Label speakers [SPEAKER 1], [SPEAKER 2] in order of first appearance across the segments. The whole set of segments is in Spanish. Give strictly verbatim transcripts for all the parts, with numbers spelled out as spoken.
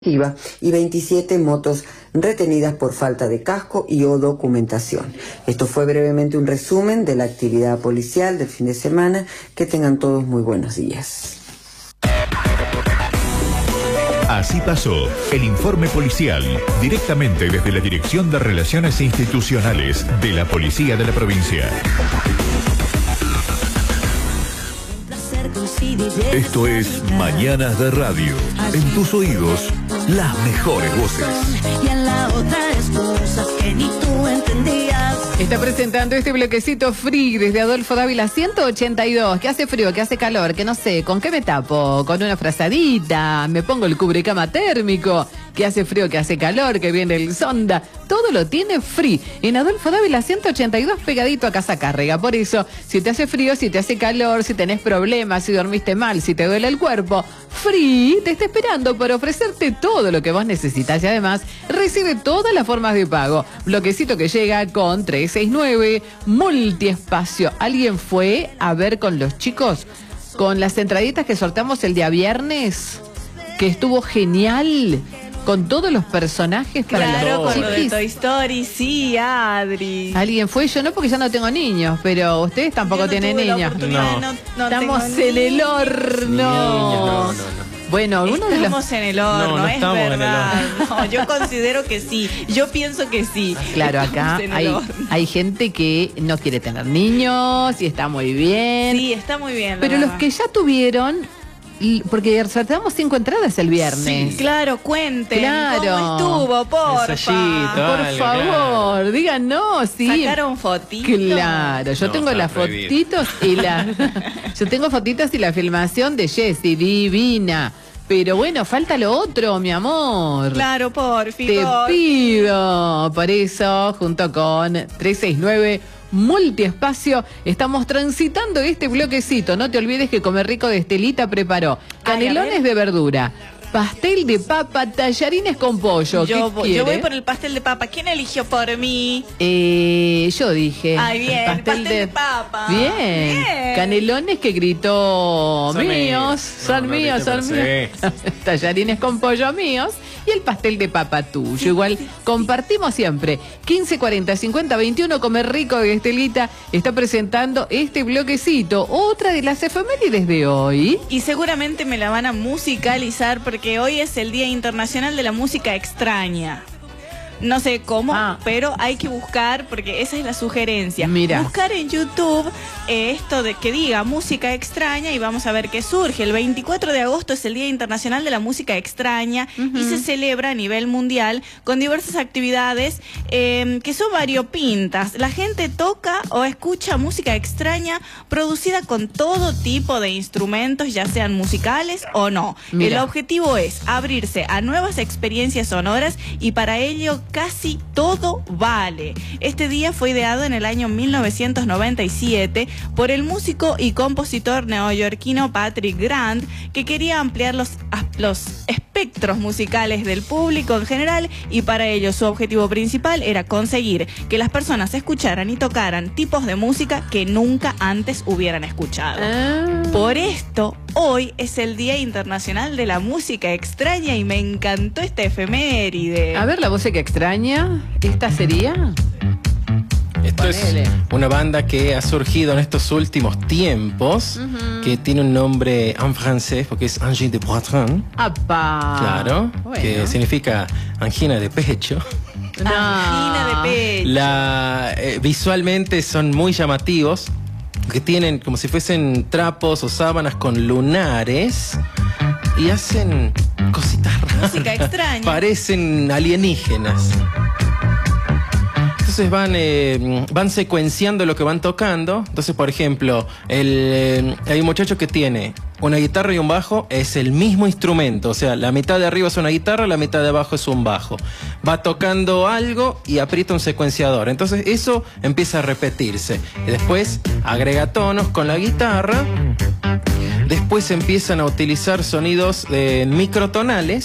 [SPEAKER 1] y veintisiete motos retenidas por falta de casco y o documentación. Esto fue brevemente un resumen de la actividad policial del fin de semana. Que tengan todos muy buenos días.
[SPEAKER 2] Así pasó el informe policial, directamente desde la Dirección de Relaciones Institucionales de la Policía de la Provincia. Esto es Mañanas de Radio. En tus oídos, las mejores voces.
[SPEAKER 3] Y en la otra es cosas que ni tú entendías.
[SPEAKER 4] Está presentando este bloquecito free desde Adolfo Dávila ciento ochenta y dos. Que hace frío, que hace calor, que no sé, ¿con qué me tapo? Con una frazadita, me pongo el cubrecama térmico. Que hace frío, que hace calor, que viene el sonda. Todo lo tiene free. En Adolfo Dávila ciento ochenta y dos, pegadito a Casa Cárrega. Por eso, si te hace frío, si te hace calor, si tenés problemas, si dormiste mal, si te duele el cuerpo, Free te está esperando para ofrecerte todo lo que vos necesitas. Y además, recibe todas las formas de pago. Bloquecito que llega con trescientos sesenta y nueve, multiespacio. ¿Alguien fue a ver con los chicos? Con las entraditas que sorteamos el día viernes, que estuvo genial. Con todos los personajes para
[SPEAKER 5] claro,
[SPEAKER 4] los
[SPEAKER 5] con lo de
[SPEAKER 4] chiquis.
[SPEAKER 5] Toy Story, sí, Adri.
[SPEAKER 4] ¿Alguien fue? Yo no, porque ya no tengo niños, pero ustedes tampoco
[SPEAKER 5] Yo no
[SPEAKER 4] tienen
[SPEAKER 5] tuve la
[SPEAKER 4] niños.
[SPEAKER 5] oportunidad,
[SPEAKER 6] No.
[SPEAKER 5] no, no
[SPEAKER 4] Estamos
[SPEAKER 5] tengo
[SPEAKER 4] en el
[SPEAKER 5] niños.
[SPEAKER 4] horno.
[SPEAKER 6] No, no, no.
[SPEAKER 4] Bueno, algunos de los...
[SPEAKER 5] Estamos en el horno,
[SPEAKER 6] No, no
[SPEAKER 5] es
[SPEAKER 6] estamos en el
[SPEAKER 5] verdad. No, yo considero que sí. Yo pienso que sí.
[SPEAKER 4] Claro,
[SPEAKER 5] Estamos
[SPEAKER 4] acá
[SPEAKER 5] en el
[SPEAKER 4] hay,
[SPEAKER 5] horno.
[SPEAKER 4] hay gente que no quiere tener niños y está muy bien.
[SPEAKER 5] Sí, está muy bien. la
[SPEAKER 4] Pero los
[SPEAKER 5] verdad.
[SPEAKER 4] que ya tuvieron, y- porque sorteamos cinco entradas el viernes.
[SPEAKER 5] Claro, cuenten.
[SPEAKER 4] Claro.
[SPEAKER 5] ¿Cómo estuvo, porfa?
[SPEAKER 6] Ensayito.
[SPEAKER 4] Por
[SPEAKER 6] Vale,
[SPEAKER 4] favor,
[SPEAKER 6] claro.
[SPEAKER 4] díganos, sí.
[SPEAKER 5] ¿Sacaron fotitos?
[SPEAKER 4] Claro, yo
[SPEAKER 6] No,
[SPEAKER 4] tengo
[SPEAKER 6] está
[SPEAKER 4] las
[SPEAKER 6] prohibido.
[SPEAKER 4] fotitos y la yo tengo fotitos y la filmación de Jessie, divina. Pero bueno, falta lo otro, mi amor.
[SPEAKER 5] Claro, porfi.
[SPEAKER 4] Te
[SPEAKER 5] porfi.
[SPEAKER 4] pido. Por eso, junto con trescientos sesenta y nueve Multiespacio, estamos transitando este bloquecito. No te olvides que Comer Rico de Estelita preparó canelones
[SPEAKER 5] Ay, a ver.
[SPEAKER 4] de verdura, pastel de papa, tallarines con pollo.
[SPEAKER 5] Yo,
[SPEAKER 4] ¿Qué
[SPEAKER 5] voy, yo voy
[SPEAKER 4] quiere?
[SPEAKER 5] por el pastel de papa. ¿Quién eligió por mí?
[SPEAKER 4] Eh, yo dije.
[SPEAKER 5] Ay, bien,
[SPEAKER 4] el
[SPEAKER 5] pastel de papa.
[SPEAKER 4] Bien.
[SPEAKER 5] Bien.
[SPEAKER 4] Canelones que gritó
[SPEAKER 6] Son
[SPEAKER 4] míos,
[SPEAKER 6] míos.
[SPEAKER 4] son
[SPEAKER 6] No, no
[SPEAKER 4] míos,
[SPEAKER 6] grité,
[SPEAKER 4] son
[SPEAKER 6] pero
[SPEAKER 4] míos. Tallarines con pollo míos y el pastel de papa tuyo. Igual compartimos siempre. quince cuarenta cincuenta veintiuno, Comer Rico de Estelita está presentando este bloquecito. Otra de las efemérides de hoy.
[SPEAKER 5] Y seguramente me la van a musicalizar porque hoy es el Día Internacional de la Música Extraña. No sé cómo,
[SPEAKER 4] Ah.
[SPEAKER 5] pero hay que buscar, porque esa es la sugerencia.
[SPEAKER 4] Mira.
[SPEAKER 5] Buscar en YouTube eh, esto de que diga música extraña y vamos a ver qué surge. El veinticuatro de agosto es el Día Internacional de la Música Extraña y se celebra a nivel mundial con diversas actividades eh, que son variopintas. La gente toca o escucha música extraña producida con todo tipo de instrumentos, ya sean musicales o no.
[SPEAKER 4] Mira.
[SPEAKER 5] El objetivo es abrirse a nuevas experiencias sonoras y para ello casi todo vale. Este día fue ideado en el año mil novecientos noventa y siete por el músico y compositor neoyorquino Patrick Grant, que quería ampliar los, los espectros musicales del público en general, y para ello su objetivo principal era conseguir que las personas escucharan y tocaran tipos de música que nunca antes hubieran escuchado.
[SPEAKER 4] Ah.
[SPEAKER 5] Por esto, hoy es el Día Internacional de la Música Extraña y me encantó esta efeméride.
[SPEAKER 4] A ver la música extraña. ¿Esta sería?
[SPEAKER 6] Esto
[SPEAKER 4] Ponele.
[SPEAKER 6] es una banda que ha surgido en estos últimos tiempos, que tiene un nombre en francés porque es angine de poitrine,
[SPEAKER 4] ¡Apa!
[SPEAKER 6] claro,
[SPEAKER 4] Bueno.
[SPEAKER 6] que significa angina de pecho.
[SPEAKER 4] No.
[SPEAKER 5] Angina de pecho.
[SPEAKER 6] La, eh, visualmente son muy llamativos, que tienen como si fuesen trapos o sábanas con lunares y hacen cositas raras.
[SPEAKER 5] Música extraña.
[SPEAKER 6] Parecen alienígenas. Entonces van, eh, van secuenciando lo que van tocando. Entonces, por ejemplo, el, eh, hay un muchacho que tiene una guitarra y un bajo, es el mismo instrumento. O sea, la mitad de arriba es una guitarra, la mitad de abajo es un bajo. Va tocando algo y aprieta un secuenciador. Entonces eso empieza a repetirse. Y después agrega tonos con la guitarra. Después empiezan a utilizar sonidos eh, microtonales,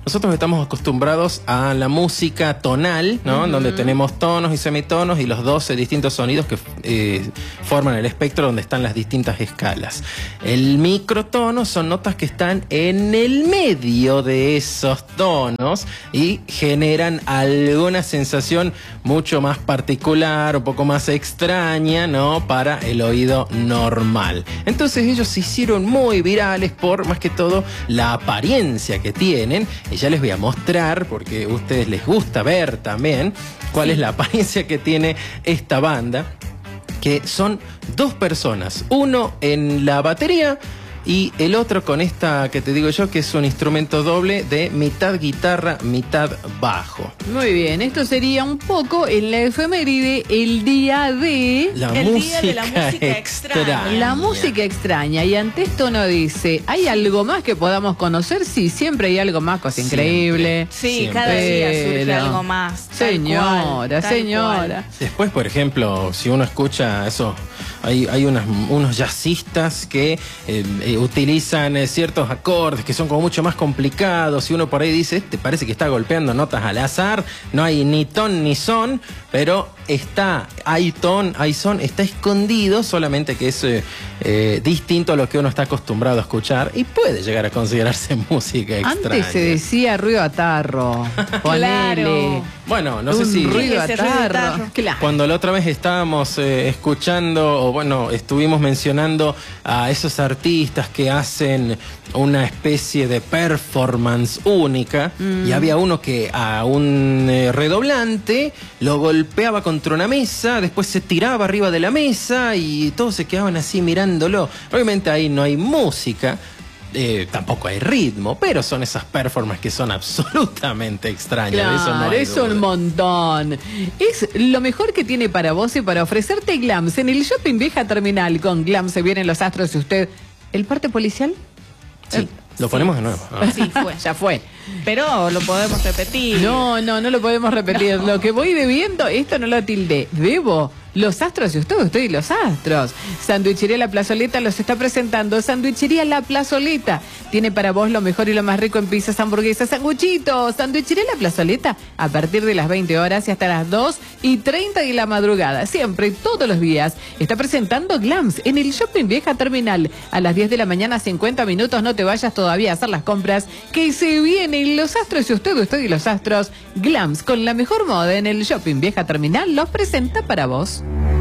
[SPEAKER 6] nosotros estamos acostumbrados a la música tonal, ¿no? Uh-huh. Donde tenemos tonos y semitonos y los doce distintos sonidos que eh, forman el espectro donde están las distintas escalas. El microtono son notas que están en el medio de esos tonos y generan alguna sensación mucho más particular, un poco más extraña, ¿no? Para el oído normal. Entonces ellos se hicieron muy virales por, más que todo, la apariencia que tienen. Y ya les voy a mostrar, porque a ustedes les gusta ver también, cuál sí. es la apariencia que tiene esta banda, que son dos personas, uno en la batería y el otro con esta que te digo yo, que es un instrumento doble de mitad guitarra, mitad bajo.
[SPEAKER 4] Muy bien, esto sería un poco en la efeméride el día de...
[SPEAKER 6] La
[SPEAKER 5] el
[SPEAKER 6] música,
[SPEAKER 5] día de la música
[SPEAKER 6] extraña.
[SPEAKER 5] extraña.
[SPEAKER 4] La música extraña. Y ante esto nos dice, ¿hay algo más que podamos conocer? Sí, siempre hay algo más, cosa
[SPEAKER 6] Siempre.
[SPEAKER 4] increíble.
[SPEAKER 5] Sí,
[SPEAKER 6] Siempre.
[SPEAKER 5] cada día surge
[SPEAKER 4] Pero,
[SPEAKER 5] algo más. tal
[SPEAKER 4] Señora,
[SPEAKER 5] cual, tal
[SPEAKER 4] señora.
[SPEAKER 5] cual.
[SPEAKER 6] Después, por ejemplo, si uno escucha eso, hay, hay unas, unos jazzistas que eh, eh, utilizan eh, ciertos acordes que son como mucho más complicados y uno por ahí dice, te parece que está golpeando notas al azar, no hay ni ton ni son, pero está, hay ton, hay son, está escondido, solamente que es eh, eh, distinto a lo que uno está acostumbrado a escuchar y puede llegar a considerarse música extraña.
[SPEAKER 4] Antes se decía ruido a tarro. Ponele.
[SPEAKER 5] Claro.
[SPEAKER 6] Bueno, no sé
[SPEAKER 4] Un
[SPEAKER 6] si...
[SPEAKER 4] ruido a
[SPEAKER 5] Ese ruido de
[SPEAKER 4] tarro.
[SPEAKER 5] tarro.
[SPEAKER 4] Claro.
[SPEAKER 6] Cuando la otra vez estábamos eh, escuchando, o bueno, estuvimos mencionando a esos artistas que hacen una especie de performance única, mm. y había uno que a un eh, redoblante lo golpeaba contra una mesa, después se tiraba arriba de la mesa y todos se quedaban así mirándolo. Obviamente ahí no hay música. Eh, tampoco hay ritmo, pero son esas performances que son absolutamente extrañas.
[SPEAKER 4] Claro,
[SPEAKER 6] eso no hay
[SPEAKER 4] es
[SPEAKER 6] duda.
[SPEAKER 4] un montón. Es lo mejor que tiene para vos y para ofrecerte Glams. En el Shopping Vieja Terminal con Glams se vienen los astros y usted... ¿El parte policial?
[SPEAKER 6] Sí,
[SPEAKER 4] Eh,
[SPEAKER 6] lo ponemos de nuevo. Ah.
[SPEAKER 5] Sí, fue.
[SPEAKER 4] Ya fue.
[SPEAKER 5] Pero lo podemos repetir.
[SPEAKER 4] No, no, no lo podemos repetir.
[SPEAKER 5] No.
[SPEAKER 4] Lo que voy debiendo, esto no lo tildé. Debo los astros y usted, usted y los astros. Sandwichería La Plazoleta los está presentando. Sandwichería La Plazoleta tiene para vos lo mejor y lo más rico en pizzas, hamburguesas, sanguchitos. Sandwichería La Plazoleta a partir de las veinte horas y hasta las dos y treinta de la madrugada. Siempre, todos los días. Está presentando Glams en el Shopping Vieja Terminal. A las diez de la mañana, cincuenta minutos. No te vayas todavía a hacer las compras que se vienen los astros y usted, usted y los astros. Glams con la mejor moda en el Shopping Vieja Terminal los presenta para vos.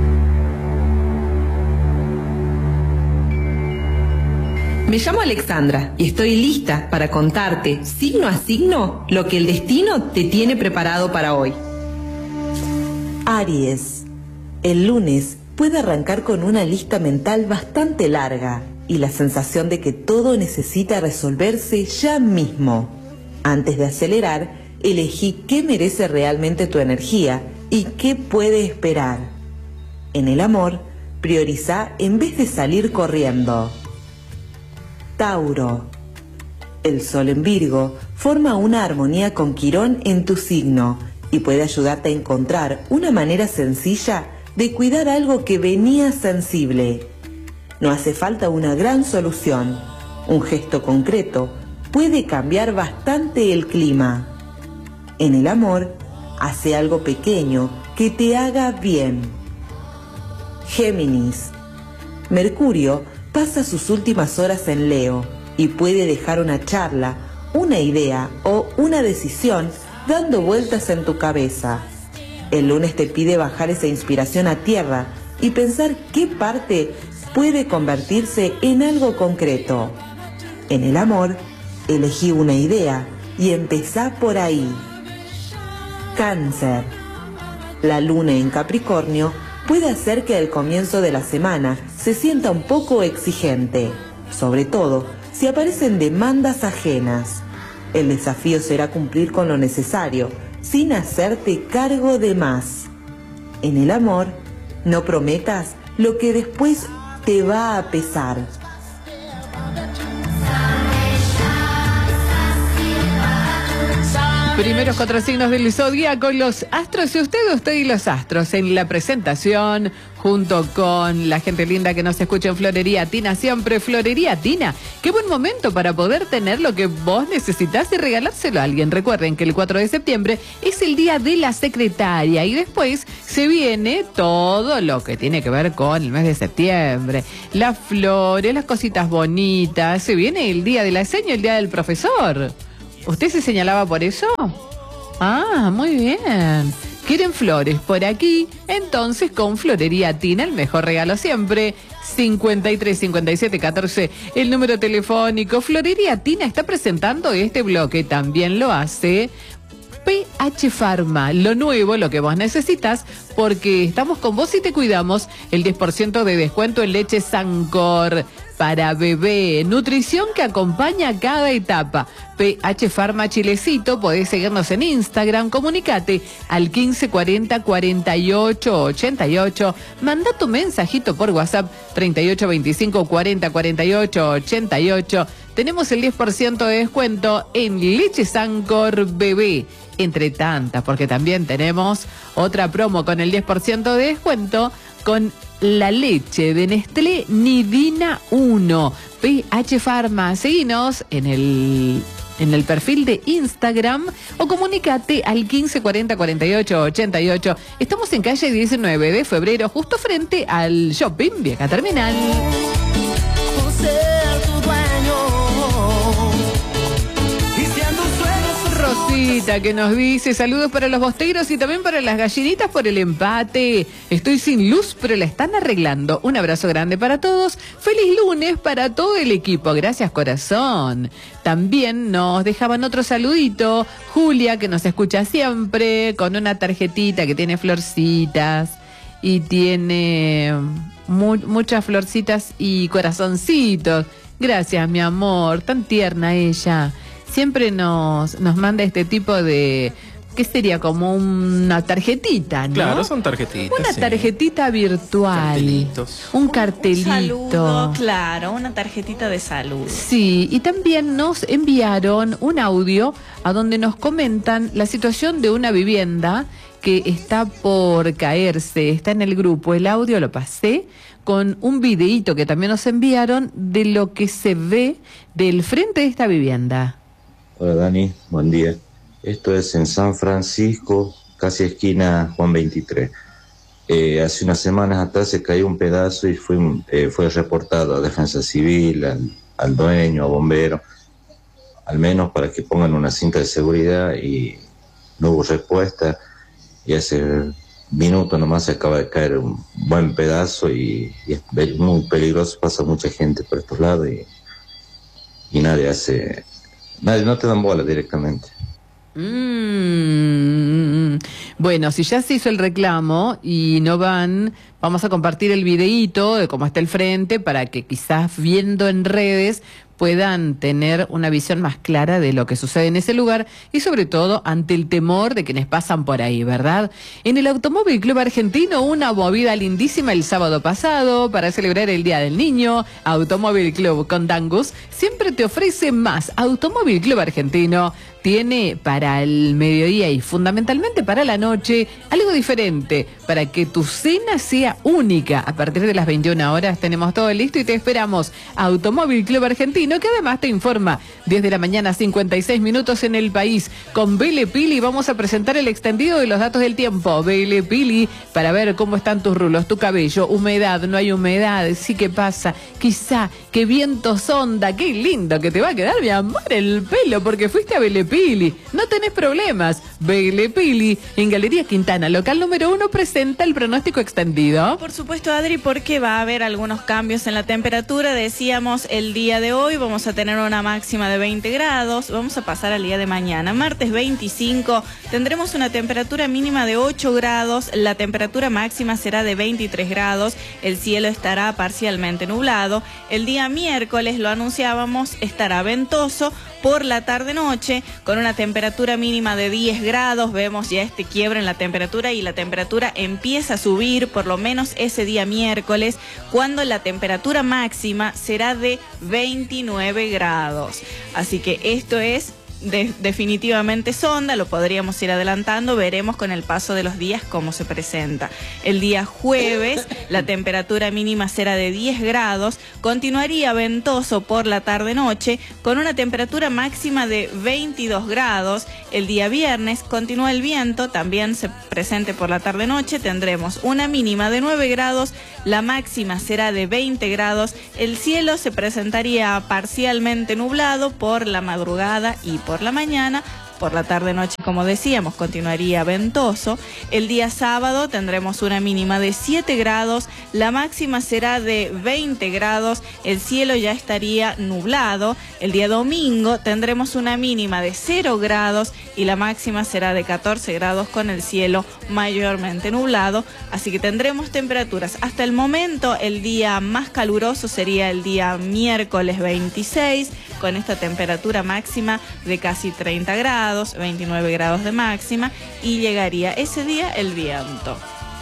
[SPEAKER 7] Me llamo Alexandra y estoy lista para contarte, signo a signo, lo que el destino te tiene preparado para hoy.
[SPEAKER 8] Aries. El lunes puede arrancar con una lista mental bastante larga y la sensación de que todo necesita resolverse ya mismo. Antes de acelerar, elegí qué merece realmente tu energía y qué puede esperar. En el amor, prioriza en vez de salir corriendo. Tauro. El Sol en Virgo forma una armonía con Quirón en tu signo y puede ayudarte a encontrar una manera sencilla de cuidar algo que venía sensible. No hace falta una gran solución. Un gesto concreto puede cambiar bastante el clima. En el amor, hace algo pequeño que te haga bien. Géminis. Mercurio pasa sus últimas horas en Leo y puede dejar una charla, una idea o una decisión dando vueltas en tu cabeza. El lunes te pide bajar esa inspiración a tierra y pensar qué parte puede convertirse en algo concreto. En el amor, elegí una idea y empezá por ahí. Cáncer. La luna en Capricornio puede hacer que al comienzo de la semana se sienta un poco exigente, sobre todo si aparecen demandas ajenas. El desafío será cumplir con lo necesario, sin hacerte cargo de más. En el amor, no prometas lo que después te va a pesar.
[SPEAKER 4] Primeros cuatro signos del zodiaco, los astros y usted, usted y los astros en la presentación, junto con la gente linda que nos escucha en Florería Tina, siempre Florería Tina. Qué buen momento para poder tener lo que vos necesitas y regalárselo a alguien. Recuerden que el cuatro de septiembre es el día de la secretaria y después se viene todo lo que tiene que ver con el mes de septiembre. Las flores, las cositas bonitas, se viene el día de la seño, el día del profesor. ¿Usted se señalaba por eso? Ah, muy bien. ¿Quieren flores por aquí? Entonces con Florería Tina, el mejor regalo siempre. cincuenta y tres, cincuenta y siete, catorce, el número telefónico. Florería Tina está presentando este bloque. También lo hace P H Pharma, lo nuevo, lo que vos necesitas, porque estamos con vos y te cuidamos. El diez por ciento de descuento en leche Sancor para bebé, nutrición que acompaña cada etapa. P H Pharma Chilecito, podés seguirnos en Instagram, comunicate al quince cuarenta, cuarenta y ocho, ochenta y ocho, manda tu mensajito por WhatsApp treinta y ocho veinticinco, cuarenta, cuarenta y ocho, ochenta y ocho. Tenemos el diez por ciento de descuento en leche Sancor bebé, entre tantas, porque también tenemos otra promo con el diez por ciento de descuento con la leche de Nestlé Nidina uno. P H Pharma, seguinos en el, en el perfil de Instagram o comunícate al quince cuarenta, cuarenta y ocho, ochenta y ocho. Estamos en calle diecinueve de febrero, justo frente al shopping Vieja Terminal. Rosita que nos dice saludos para los bosteros y también para las gallinitas por el empate. Estoy sin luz pero la están arreglando. Un abrazo grande para todos. Feliz lunes para todo el equipo. Gracias, corazón. También nos dejaban otro saludito. Julia, que nos escucha siempre, con una tarjetita que tiene florcitas y tiene mu- muchas florcitas y corazoncitos. Gracias, mi amor. Tan tierna ella. Siempre nos, nos manda este tipo de, ¿qué sería? Como una tarjetita, ¿no?
[SPEAKER 6] Claro, son tarjetitas.
[SPEAKER 4] Una
[SPEAKER 6] sí.
[SPEAKER 4] tarjetita virtual.
[SPEAKER 6] Cartelitos.
[SPEAKER 4] Un cartelito.
[SPEAKER 5] Un saludo, claro, una tarjetita de salud.
[SPEAKER 4] Sí, y también nos enviaron un audio a donde nos comentan la situación de una vivienda que está por caerse. Está en el grupo, el audio lo pasé con un videíto que también nos enviaron de lo que se ve del frente de esta vivienda.
[SPEAKER 9] Hola Dani, buen día. Esto es en San Francisco, casi esquina Juan veintitrés. Eh, hace unas semanas atrás se cayó un pedazo y fue, eh, fue reportado a Defensa Civil, al, al dueño, a bomberos, al menos para que pongan una cinta de seguridad, y no hubo respuesta. Y hace minutos nomás se acaba de caer un buen pedazo y, y es muy peligroso, pasa mucha gente por estos lados y, y nadie hace... Nadie, no te dan bola directamente.
[SPEAKER 4] Mm. Bueno, si ya se hizo el reclamo y no van, vamos a compartir el videíto de cómo está el frente para que quizás viendo en redes puedan tener una visión más clara de lo que sucede en ese lugar y sobre todo ante el temor de quienes pasan por ahí, ¿verdad? En el Automóvil Club Argentino, una movida lindísima el sábado pasado para celebrar el Día del Niño. Automóvil Club con Dangus siempre te ofrece más. Automóvil Club Argentino tiene para el mediodía y fundamentalmente para la noche algo diferente para que tu cena sea única. A partir de las veintiuna horas tenemos todo listo y te esperamos. Automóvil Club Argentino, que además te informa diez de la mañana, cincuenta y seis minutos en el país. Con Bele Pili vamos a presentar el extendido de los datos del tiempo. Bele Pili, para ver cómo están tus rulos, tu cabello, humedad, no hay humedad, sí que pasa, quizá, qué viento sonda, qué lindo que te va a quedar, mi amor, el pelo, porque fuiste a Bele Pili. No tenés problemas. Bele Pili, en Galería Quintana, local número uno, presenta el pronóstico extendido.
[SPEAKER 5] Por supuesto, Adri, porque va a haber algunos cambios en la temperatura. Decíamos, el día de hoy vamos a tener una máxima de veinte grados. Vamos a pasar al día de mañana, martes veinticinco. Tendremos una temperatura mínima de ocho grados. La temperatura máxima será de veintitrés grados. El cielo estará parcialmente nublado. El día miércoles, lo anunciábamos, estará ventoso por la tarde-noche, con una temperatura mínima de diez grados. Vemos ya este quiebre en la temperatura y la temperatura empieza a subir, por lo menos ese día miércoles, cuando la temperatura máxima será de veintinueve grados. Así que esto es de, definitivamente sonda, lo podríamos ir adelantando, veremos con el paso de los días cómo se presenta. El día jueves la temperatura mínima será de diez grados, continuaría ventoso por la tarde-noche con una temperatura máxima de veintidós grados. El día viernes continúa el viento, también se presente por la tarde-noche, tendremos una mínima de nueve grados, la máxima será de veinte grados, el cielo se presentaría parcialmente nublado por la madrugada y por la mañana. Por la tarde-noche, como decíamos, continuaría ventoso. El día sábado tendremos una mínima de siete grados, la máxima será de veinte grados, el cielo ya estaría nublado. El día domingo tendremos una mínima de cero grados y la máxima será de catorce grados con el cielo mayormente nublado. Así que tendremos temperaturas. Hasta el momento, el día más caluroso sería el día miércoles veintiséis, con esta temperatura máxima de casi treinta grados, veintinueve grados de máxima, y llegaría ese día el viento.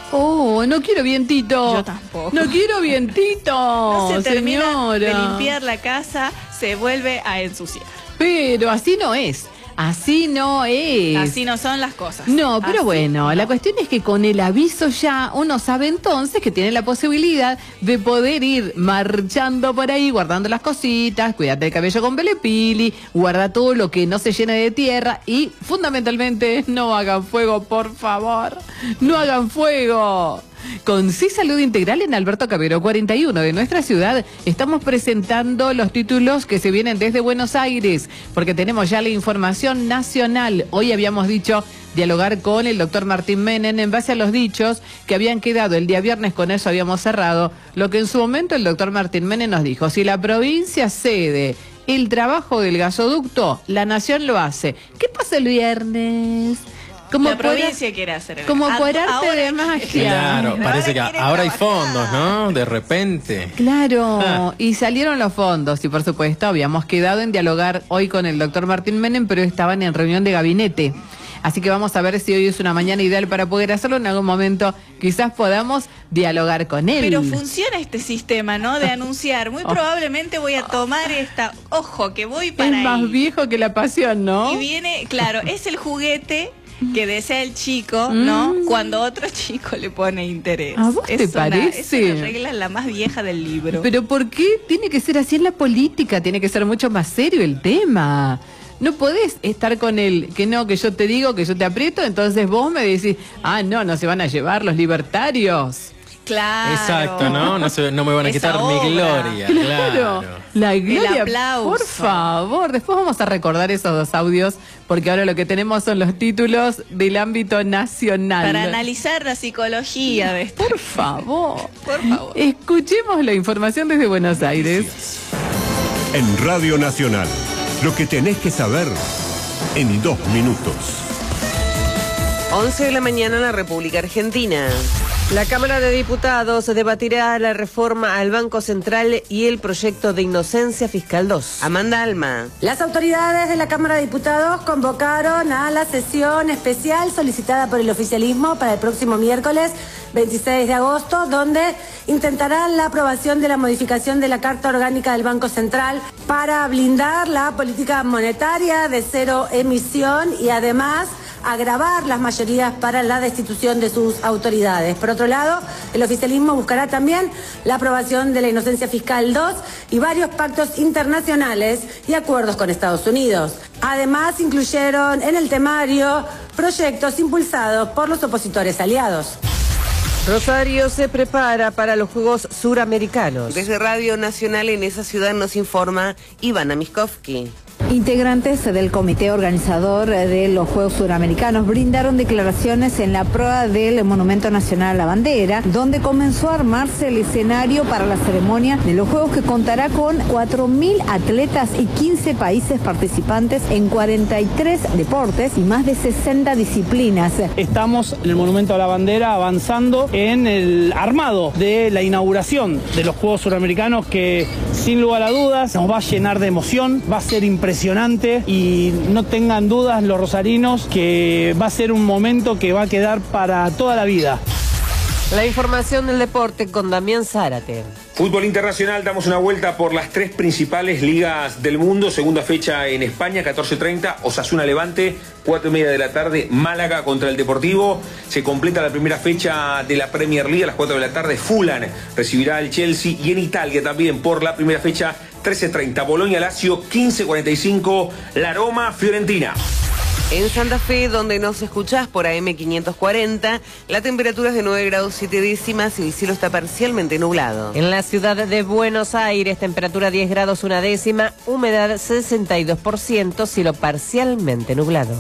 [SPEAKER 4] Oh, no quiero vientito.
[SPEAKER 5] Yo tampoco.
[SPEAKER 4] No quiero vientito.
[SPEAKER 5] No se termina
[SPEAKER 4] señora.
[SPEAKER 5] de limpiar la casa, se vuelve a ensuciar.
[SPEAKER 4] Pero así no es. Así no es.
[SPEAKER 5] Así no son las cosas.
[SPEAKER 4] No, pero
[SPEAKER 5] Así
[SPEAKER 4] bueno,
[SPEAKER 5] no.
[SPEAKER 4] La cuestión es que con el aviso ya uno sabe entonces que tiene la posibilidad de poder ir marchando por ahí, guardando las cositas, cuídate el cabello con Belepili, guarda todo lo que no se llene de tierra y fundamentalmente no hagan fuego, por favor. No hagan fuego. Con Sí Salud Integral en Alberto Cabero cuarenta y uno de nuestra ciudad estamos presentando los títulos que se vienen desde Buenos Aires, porque tenemos ya la información nacional. Hoy habíamos dicho dialogar con el doctor Martín Menem en base a los dichos que habían quedado el día viernes, con eso habíamos cerrado, lo que en su momento el doctor Martín Menem nos dijo: si la provincia cede el trabajo del gasoducto, la nación lo hace. ¿Qué pasa el viernes? Como
[SPEAKER 5] la provincia
[SPEAKER 4] por,
[SPEAKER 5] quiere hacer el
[SPEAKER 4] como
[SPEAKER 5] a,
[SPEAKER 4] por arte
[SPEAKER 5] ahora,
[SPEAKER 4] de magia.
[SPEAKER 6] Claro, parece que
[SPEAKER 5] ahora,
[SPEAKER 6] ahora hay
[SPEAKER 5] trabajar.
[SPEAKER 6] fondos, ¿no? De repente.
[SPEAKER 4] Claro,
[SPEAKER 6] Ah.
[SPEAKER 4] y salieron los fondos y por supuesto habíamos quedado en dialogar hoy con el doctor Martín Menem, pero estaban en reunión de gabinete. Así que vamos a ver si hoy es una mañana ideal para poder hacerlo. En algún momento quizás podamos dialogar con él.
[SPEAKER 5] Pero funciona este sistema, ¿no? De anunciar. Muy probablemente voy a tomar esta. Ojo, que voy para
[SPEAKER 4] Es
[SPEAKER 5] ahí.
[SPEAKER 4] más viejo que la pasión, ¿no?
[SPEAKER 5] Y viene, claro, es el juguete que desea el chico, ¿no?
[SPEAKER 4] Mm.
[SPEAKER 5] Cuando otro chico le pone interés.
[SPEAKER 4] ¿A vos
[SPEAKER 5] es
[SPEAKER 4] te
[SPEAKER 5] una,
[SPEAKER 4] parece?
[SPEAKER 5] Es una regla la más vieja del libro.
[SPEAKER 4] Pero ¿por qué tiene que ser así en la política? Tiene que ser mucho más serio el tema. No podés estar con el que no, que yo te digo, que yo te aprieto, entonces vos me decís, ah, no, no se van a llevar los libertarios.
[SPEAKER 5] Claro.
[SPEAKER 6] Exacto, ¿no? No, se, no me van a
[SPEAKER 5] Esa
[SPEAKER 6] quitar
[SPEAKER 5] obra.
[SPEAKER 6] mi gloria.
[SPEAKER 4] Claro,
[SPEAKER 6] Claro.
[SPEAKER 4] la gloria.
[SPEAKER 5] El aplauso.
[SPEAKER 4] Por favor, después vamos a recordar esos dos audios, porque ahora lo que tenemos son los títulos del ámbito nacional.
[SPEAKER 5] Para analizar la psicología de esto.
[SPEAKER 4] Por favor.
[SPEAKER 5] Por favor.
[SPEAKER 4] Escuchemos la información desde Buenos Aires.
[SPEAKER 10] En Radio Nacional, lo que tenés que saber en dos minutos.
[SPEAKER 11] once de la mañana en la República Argentina. La Cámara de Diputados debatirá la reforma al Banco Central y el proyecto de Inocencia Fiscal dos. Amanda Alma.
[SPEAKER 12] Las autoridades de la Cámara de Diputados convocaron a la sesión especial solicitada por el oficialismo para el próximo miércoles veintiséis de agosto, donde intentarán la aprobación de la modificación de la Carta Orgánica del Banco Central para blindar la política monetaria de cero emisión y además agravar las mayorías para la destitución de sus autoridades. Por otro lado, el oficialismo buscará también la aprobación de la Inocencia Fiscal dos y varios pactos internacionales y acuerdos con Estados Unidos. Además, incluyeron en el temario proyectos impulsados por los opositores aliados.
[SPEAKER 11] Rosario se prepara para los Juegos Suramericanos. Desde Radio Nacional en esa ciudad nos informa Ivana Miskovsky.
[SPEAKER 13] Integrantes del comité organizador de los Juegos Suramericanos brindaron declaraciones en la proa del Monumento Nacional a la Bandera, donde comenzó a armarse el escenario para la ceremonia de los Juegos, que contará con cuatro mil atletas y quince países participantes en cuarenta y tres deportes y más de sesenta disciplinas.
[SPEAKER 14] Estamos en el Monumento a la Bandera avanzando en el armado de la inauguración de los Juegos Suramericanos, que sin lugar a dudas nos va a llenar de emoción, va a ser impresionante. Impresionante, y no tengan dudas los rosarinos que va a ser un momento que va a quedar para toda la vida.
[SPEAKER 11] La información del deporte con Damián Zárate.
[SPEAKER 15] Fútbol internacional, damos una vuelta por las tres principales ligas del mundo. Segunda fecha en España, catorce treinta, Osasuna Levante, cuatro y media de la tarde, Málaga contra el Deportivo. Se completa la primera fecha de la Premier League a las cuatro de la tarde, Fulham recibirá al Chelsea. Y en Italia también por la primera fecha, trece treinta, Bolonia Lazio, quince cuarenta y cinco, la Roma Fiorentina.
[SPEAKER 11] En Santa Fe, donde nos escuchás por A M quinientos cuarenta, la temperatura es de nueve grados siete décimas y el cielo está parcialmente nublado. En la ciudad de Buenos Aires, temperatura diez grados una décima, humedad sesenta y dos por ciento, cielo parcialmente nublado.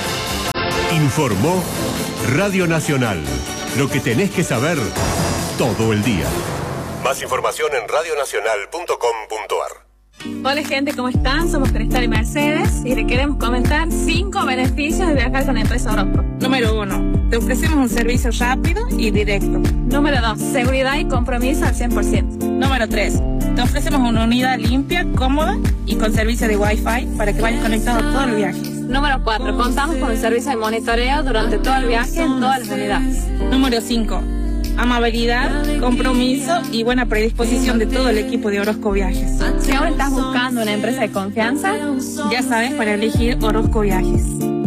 [SPEAKER 10] Informó Radio Nacional. Lo que tenés que saber todo el día. Más información en radio nacional punto com punto ar.
[SPEAKER 16] Hola gente, ¿cómo están? Somos Cristal y Mercedes y le queremos comentar cinco beneficios de viajar con la empresa Orozco. Número uno, te ofrecemos un servicio rápido y directo. Número dos, seguridad y compromiso al cien por ciento. Número tres, te ofrecemos una unidad limpia, cómoda y con servicio de Wi-Fi para que vayas conectado todo el viaje. Número cuatro, contamos con el servicio de monitoreo durante todo el viaje en todas las unidades. Número cinco, amabilidad, compromiso y buena predisposición de todo el equipo de Orozco Viajes. Si ahora estás buscando una empresa de confianza, ya sabes para elegir Orozco Viajes.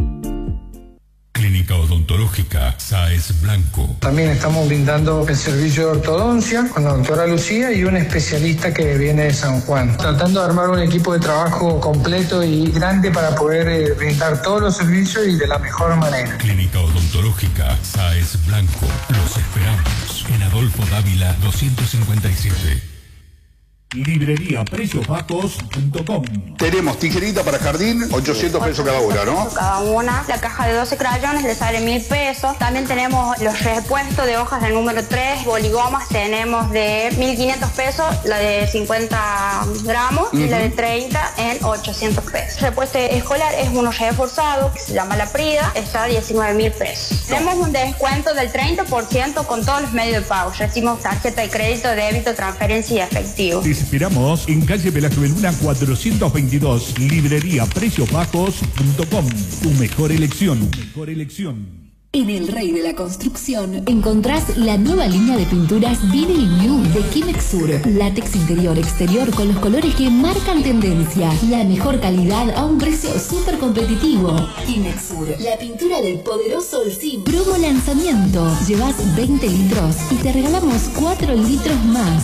[SPEAKER 2] Clínica Odontológica Sáez Blanco.
[SPEAKER 17] También estamos brindando el servicio de ortodoncia con la doctora Lucía y un especialista que viene de San Juan, tratando de armar un equipo de trabajo completo y grande para poder eh, brindar todos los servicios y de la mejor manera.
[SPEAKER 2] Clínica Odontológica Sáez Blanco. Los esperamos en Adolfo Dávila doscientos cincuenta y siete.
[SPEAKER 18] Librería precios bajos punto com.
[SPEAKER 19] Tenemos tijerita para jardín, ochocientos pesos cada una, ¿no?
[SPEAKER 20] Cada una. La caja de doce crayones le sale mil pesos. También tenemos los repuestos de hojas del número tres. Boligomas tenemos de mil quinientos pesos, la de cincuenta gramos, uh-huh. y la de treinta en ochocientos pesos. El repuesto escolar es uno reforzado, que se llama la Prida, está a diecinueve mil pesos. No. Tenemos un descuento del treinta por ciento con todos los medios de pago. Recibimos tarjeta de crédito, débito, transferencia y efectivo.
[SPEAKER 18] Te esperamos en calle Velázquez Beluna cuatrocientos veintidós, librería precios bajos punto com. Tu mejor elección. Mejor elección.
[SPEAKER 21] En El Rey de la Construcción encontrás la nueva línea de pinturas Vinyl New de Kimex Sur. Látex interior, exterior con los colores que marcan tendencia. La mejor calidad a un precio súper competitivo. Kimex Sur, la pintura del poderoso Olsim. Promo lanzamiento. Llevas veinte litros y te regalamos cuatro litros más.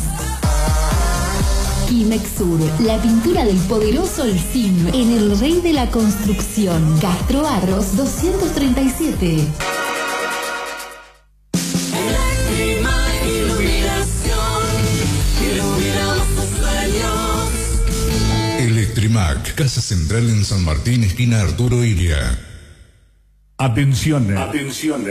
[SPEAKER 21] Kimex Sur, la pintura del poderoso Olsim, en El Rey de la Construcción. Castro Barros doscientos treinta y siete.
[SPEAKER 2] Electrimac, Casa Central en San Martín, esquina Arturo Iria.
[SPEAKER 18] Atención. Atención.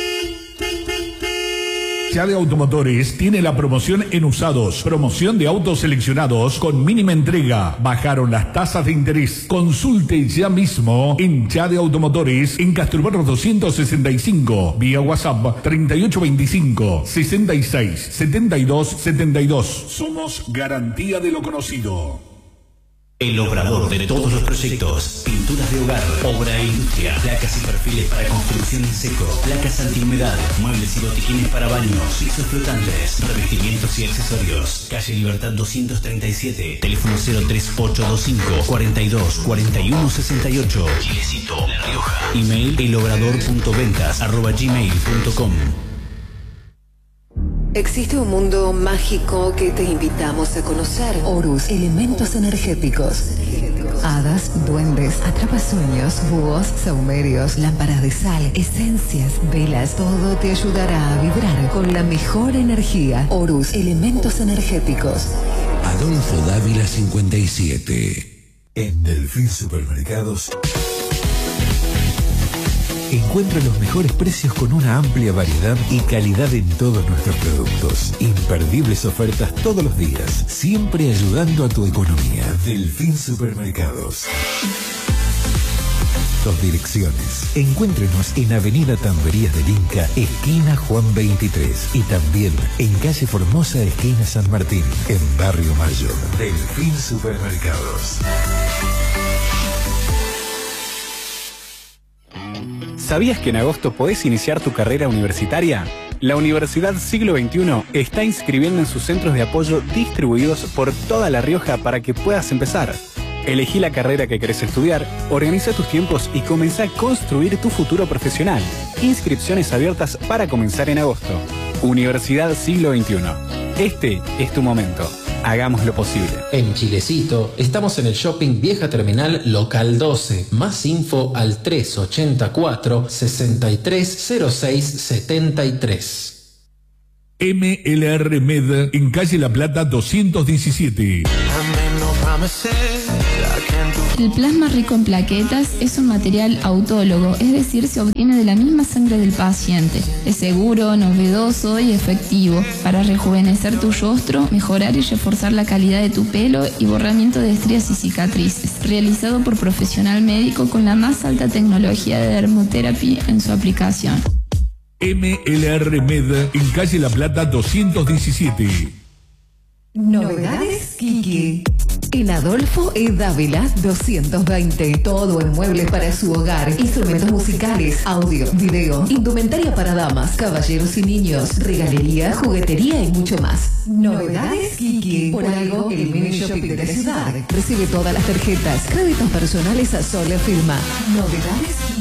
[SPEAKER 18] Chade Automotores tiene la promoción en usados. Promoción de autos seleccionados con mínima entrega. Bajaron las tasas de interés. Consulte ya mismo en Chade Automotores en Castrobarros doscientos sesenta y cinco. Vía WhatsApp treinta y ocho veinticinco, sesenta y seis, setenta y dos setenta y dos. Somos garantía de lo conocido.
[SPEAKER 22] El obrador de todos los proyectos, pinturas de hogar, obra e industria, placas y perfiles para construcción en seco, placas antihumedad, muebles y botiquines para baños, pisos flotantes, revestimientos y accesorios. Calle Libertad doscientos treinta y siete, teléfono cero tres ocho dos cinco, cuarenta y dos, cuarenta y uno sesenta y ocho, Chilecito, La Rioja. Email elobrador punto ventas arroba gmail punto com.
[SPEAKER 23] Existe un mundo mágico que te invitamos a conocer. Horus, elementos energéticos. Hadas, duendes, atrapasueños, búhos, saumerios, lámparas de sal, esencias, velas. Todo te ayudará a vibrar con la mejor energía. Horus, elementos energéticos.
[SPEAKER 2] Adolfo Dávila cincuenta y siete. En Delfín Supermercados encuentra los mejores precios con una amplia variedad y calidad en todos nuestros productos. Imperdibles ofertas todos los días, siempre ayudando a tu economía. Delfín Supermercados. Dos direcciones. Encuéntrenos en Avenida Tamberías del Inca, esquina Juan veintitrés. Y también en calle Formosa, esquina San Martín, en Barrio Mayo. Delfín Supermercados.
[SPEAKER 24] ¿Sabías que en agosto podés iniciar tu carrera universitaria?
[SPEAKER 1] La Universidad Siglo veintiuno está inscribiendo en sus centros de apoyo distribuidos por toda La Rioja para que puedas empezar. Elegí la carrera que querés estudiar, organiza tus tiempos y comenzá a construir tu futuro profesional. Inscripciones abiertas para comenzar en agosto. Universidad Siglo veintiuno. Este es tu momento. Hagamos lo posible.
[SPEAKER 3] En Chilecito, estamos en el Shopping Vieja Terminal Local doce. Más info al tres ochenta y cuatro, sesenta y tres cero seis setenta y tres.
[SPEAKER 18] M L R Med en calle La Plata doscientos diecisiete.
[SPEAKER 7] El plasma rico en plaquetas es un material autólogo, es decir, se obtiene de la misma sangre del paciente. Es seguro, novedoso y efectivo para rejuvenecer tu rostro, mejorar y reforzar la calidad de tu pelo y borramiento de estrías y cicatrices. Realizado por profesional médico con la más alta tecnología de dermoterapia en su aplicación.
[SPEAKER 18] M L R Med en calle La Plata doscientos diecisiete.
[SPEAKER 23] Novedades Kiki. En Adolfo E. Dávila doscientos veinte. Todo en muebles para su hogar. Instrumentos musicales, audio, video, indumentaria para damas, caballeros y niños, regalería, juguetería y mucho más. Novedades Kiki. Por algo, el mini shopping de la ciudad. Recibe todas las tarjetas, créditos personales a sola firma. Novedades Kiki.